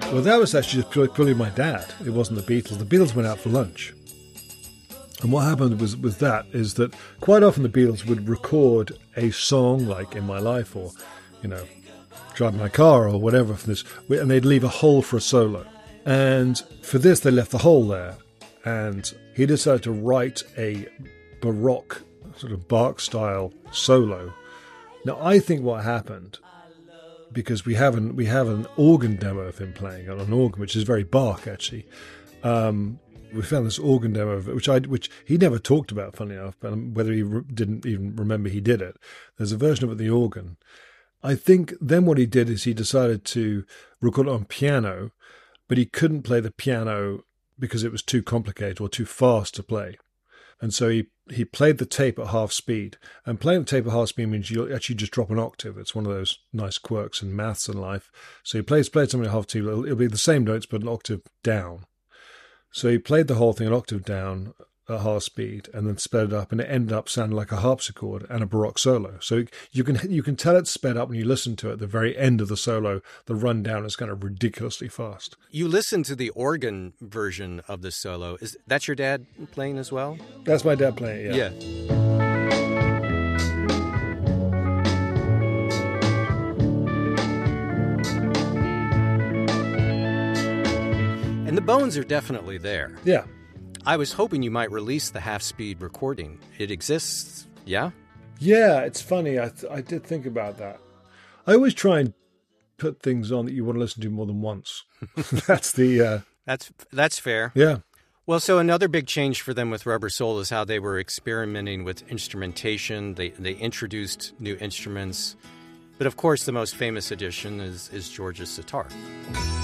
Well, that was actually just purely my dad. It wasn't the Beatles. The Beatles went out for lunch. And what happened was that is that quite often the Beatles would record a song like In My Life or, Drive My Car or whatever from this, and they'd leave a hole for a solo. And for this, they left the hole there. And he decided to write a Baroque, sort of Bach-style solo. Now, I think what happened, because we have an organ demo of him playing on an organ, which is very Bach, actually. We found this organ demo of it, which he never talked about, funny enough, but whether he didn't even remember he did it. There's a version of it on the organ. I think then what he did is he decided to record it on piano, but he couldn't play the piano because it was too complicated or too fast to play. And so he played the tape at half speed. And playing the tape at half speed means you actually just drop an octave. It's one of those nice quirks in maths and life. So he played something at half speed. It'll be the same notes, but an octave down. So he played the whole thing an octave down at half speed and then sped it up, and it ended up sounding like a harpsichord and a Baroque solo. So you can tell it's sped up when you listen to it. At the very end of the solo, the rundown is kind of ridiculously fast. You listen to the organ version of the solo. That's your dad playing as well? That's my dad playing, yeah. And the bones are definitely there. Yeah. I was hoping you might release the half-speed recording. It exists, yeah? Yeah, it's funny. I did think about that. I always try and put things on that you want to listen to more than once. That's fair. Yeah. Well, so another big change for them with Rubber Soul is how they were experimenting with instrumentation. They introduced new instruments. But of course, the most famous addition is George's sitar.